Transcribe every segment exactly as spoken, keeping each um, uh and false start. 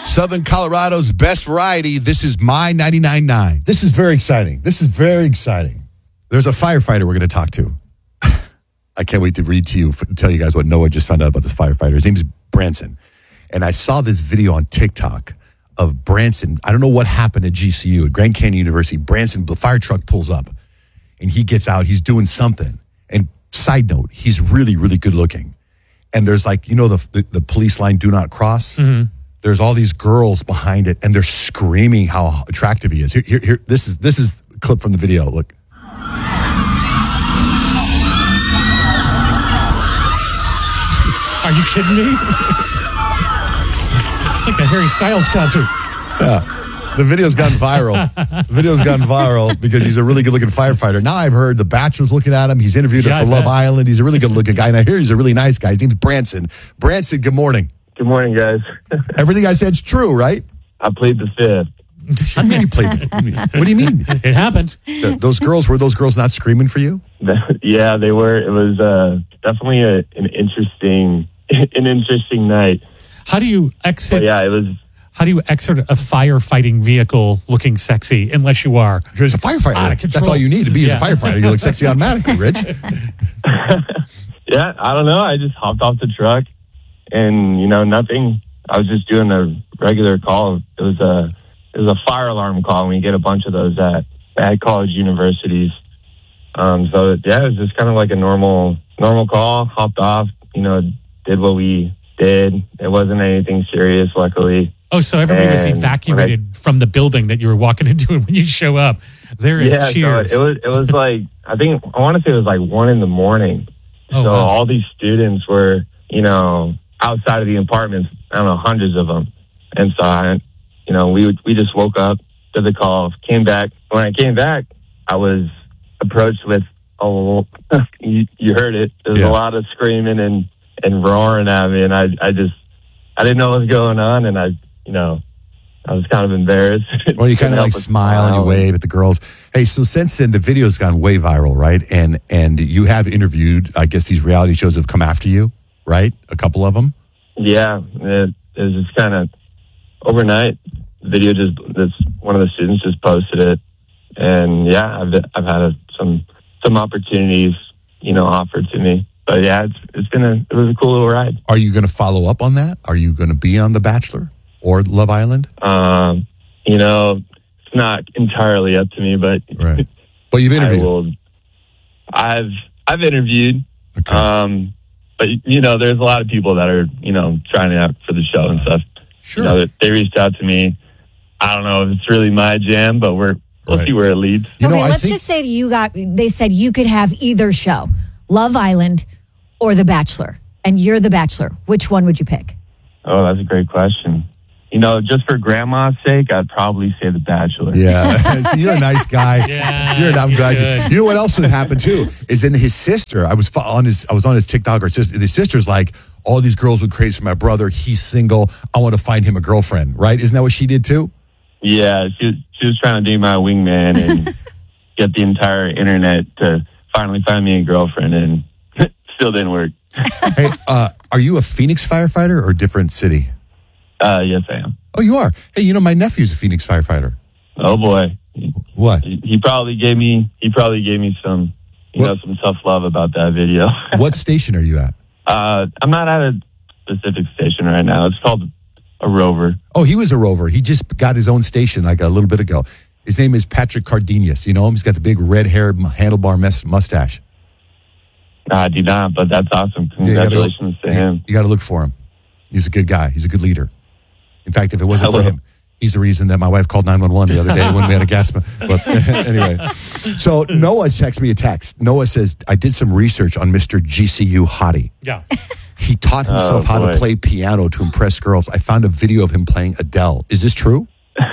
Southern Colorado's best variety. This is My ninety-nine point nine. This is very exciting. This is very exciting. There's a firefighter we're going to talk to. I can't wait to read to you, tell you guys what Noah just found out about this firefighter. His name is Branson. And I saw this video on TikTok of Branson. I don't know what happened at G C U, at Grand Canyon University. Branson, the fire truck pulls up and he gets out. He's doing something. And side note, he's really, really good looking. And there's like, you know, the the, the police line, do not cross. Mm-hmm. There's all these girls behind it and they're screaming how attractive he is. Here, here, here this is this is a clip from the video. Look. Are you kidding me? It's like a Harry Styles concert. Yeah. The video's gone viral. The video's gone viral because he's a really good-looking firefighter. Now I've heard The Bachelor's looking at him. He's interviewed Yeah, him for I Love bet. Island. He's a really good-looking guy. And I hear he's a really nice guy. His name's Branson. Branson, good morning. Good morning, guys. Everything I said's true, right? I plead the fifth. I mean, you played. What do you mean? It happened. Th- Those girls, were those girls not screaming for you? Yeah, they were. It was uh, definitely a, an interesting, an interesting night. How do you exit? But yeah, it was. How do you exit a firefighting vehicle looking sexy unless you are? You're a firefighter. Out of control. That's all you need to be Yeah. as a firefighter. You look sexy automatically, Rich. Yeah, I don't know. I just hopped off the truck, and you know, nothing. I was just doing a regular call. It was a it was a fire alarm call, and we get a bunch of those at at college universities. Um, so yeah, it was just kind of like a normal normal call. Hopped off, you know, did what we did. It wasn't anything serious, luckily. Oh, so everybody was And evacuated when from the building that you were walking into when you show up. There is Yeah, so cheers. it was it was like I think I want to say it was like one in the morning. Oh, so wow. all these students were, you know, outside of the apartments. I don't know, hundreds of them. And so I, you know, we we just woke up, did the call, came back. When I came back, I was approached with oh, you, you heard it. There was Yeah. a lot of screaming and and roaring at me, and I I just I didn't know what was going on, and I you know. I was kind of embarrassed. Well, you kind Couldn't of like help but smile and you wave at the girls. Hey, so since then, the video's gone way viral, right? And and you have interviewed, I guess these reality shows have come after you, right? A couple of them? Yeah, it, it was just kind of overnight. The video just this one of the students just posted it, and yeah, I've I've had a, some some opportunities, you know, offered to me. But yeah, it's it's been a it was a cool little ride. Are you going to follow up on that? Are you going to be on The Bachelor or Love Island? Um, you know, it's not entirely up to me, but Right. Well, you've I interviewed. will. I've I've interviewed. Okay. Um, but you know, there's a lot of people that are you know trying out for the show and stuff. Sure. You know, they reached out to me. I don't know if it's really my jam, but we're we'll Right. see where it leads. You know, okay, I let's think- just say that you got, they said you could have either show, Love Island or The Bachelor, and you're The Bachelor. Which one would you pick? Oh, that's a great question. You know, just for grandma's sake, I'd probably say The Bachelor. Yeah, so you're a nice guy. Yeah, you're. I'm you're glad. good. You, you know what else had happened too is then his sister. I was fo- on his. I was on his TikTok. Or sister. His sister's like, all these girls would crazy for my brother. He's single. I want to find him a girlfriend. Right? Isn't that what she did too? Yeah, she, she was trying to be my wingman and get the entire internet to finally find me a girlfriend, and still didn't work. Hey, uh, are you a Phoenix firefighter or a different city? Uh, yes, I am. Oh, you are. Hey, you know my nephew's a Phoenix firefighter. Oh boy, he, What? he probably gave me he probably gave me some you What? know some tough love about that video. What station are you at? uh, I'm not at a specific station right now. It's called a Rover. Oh, he was a rover. He just got his own station like a little bit ago. His name is Patrick Cardenas. You know him? He's got the big red-haired handlebar mes- mustache. No, I do not, but that's awesome. Yeah, you gotta look- Congratulations to him. You got to look for him. He's a good guy. He's a good leader. In fact, if it wasn't for Hello. him, he's the reason that my wife called nine one one the other day when we had a gas. But anyway, so Noah texts me a text. Noah says, I did some research on Mister G C U Hottie. Yeah. He taught himself Oh, how to boy. play piano to impress girls. I found a video of him playing Adele. Is this true?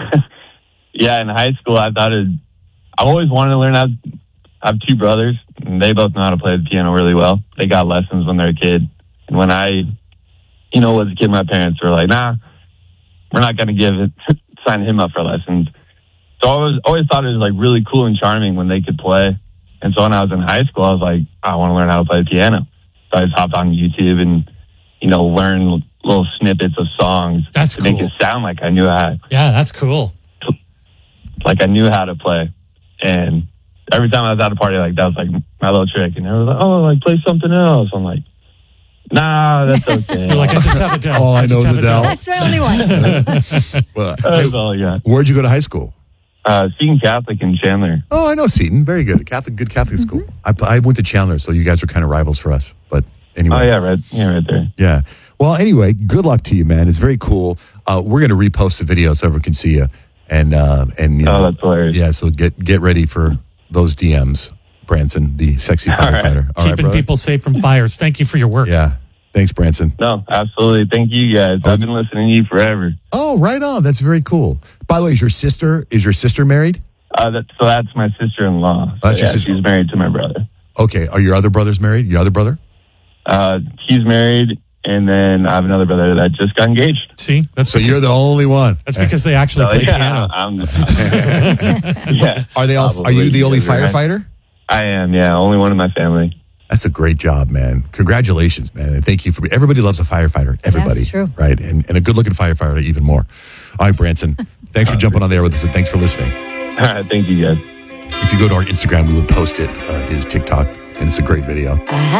Yeah, in high school, I thought it. I always wanted to learn how. I have two brothers, and they both know how to play the piano really well. They got lessons when they were a kid, and when I, you know, was a kid, my parents were like, "Nah, we're not going to give it, sign him up for lessons." So I always always thought it was like really cool and charming when they could play. And so when I was in high school, I was like, I want to learn how to play the piano. So I just hopped on YouTube and, you know, learn little snippets of songs That's to make cool. it sound like I knew how, Yeah, that's cool. like I knew how to play. And every time I was at a party, like that was like my little trick. And they were like, "Oh, like play something else." I'm like, "Nah, that's okay." You're like, I just have Adele. All I know just is have Adele. That's the only one. Well, That's all I got. where'd you go to high school? Uh, Seton Catholic in Chandler. Oh, I know Seton. Very good. Catholic, good Catholic school. I, I went to Chandler, so you guys are kind of rivals for us. But anyway. Oh yeah, right, yeah, right there. Yeah. Well, anyway, good luck to you, man. It's very cool. Uh, we're going to repost the video so everyone can see you. And, uh, and you Oh, know, that's hilarious. yeah, so get get ready for those D Ms, Branson, the sexy All right. firefighter. All right, Keeping brother? people safe from fires. Thank you for your work. Yeah. Thanks, Branson. No, absolutely. Thank you guys. I've been listening to you forever. Oh, right on. That's very cool. By the way, is your sister is your sister married? Uh, that, so that's my sister-in-law. So, That's your yeah, sister- she's married to my brother. Okay. Are your other brothers married? Your other brother? Uh, he's married, and then I have another brother that just got engaged. See, that's So you're the only one. that's because they actually So, play yeah, piano. I'm, I'm- yeah. Are they all? Are Probably. you the only You guys are right. firefighter? I am. Yeah, only one in my family. That's a great job, man. Congratulations, man. And thank you for everybody loves a firefighter. Everybody. That's true. Right. And, and a good looking firefighter even more. All right, Branson. Thanks for jumping on there with us and thanks for listening. All right, thank you guys. If you go to our Instagram, we will post it, uh, his TikTok, and it's a great video.